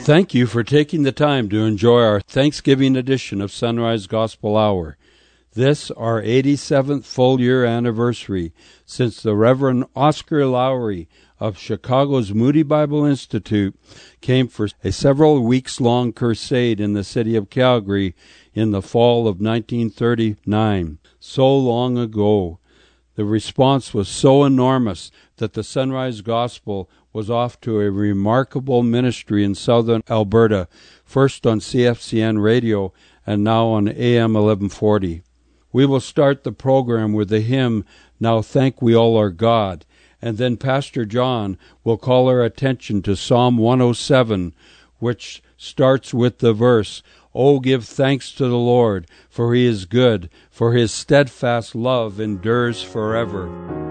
Thank you for taking the time to enjoy our Thanksgiving edition of Sunrise Gospel Hour. This, our 87th full year anniversary since the Reverend Oscar Lowry of Chicago's Moody Bible Institute came for a several weeks-long crusade in the city of Calgary in the fall of 1939. So long ago. The response was so enormous that the Sunrise Gospel was off to a remarkable ministry in southern Alberta, first on CFCN radio and now on AM 1140. We will start the program with the hymn, Now Thank We All Our God, and then Pastor John will call our attention to Psalm 107, which starts with the verse, "Oh, give thanks to the Lord, for he is good, for his steadfast love endures forever."